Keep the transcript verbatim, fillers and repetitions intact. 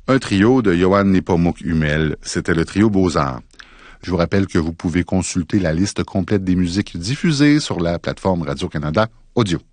un trio de Johan Nepomuk Hummel. C'était le trio Beaux-Arts. Je vous rappelle que vous pouvez consulter la liste complète des musiques diffusées sur la plateforme Radio-Canada Audio.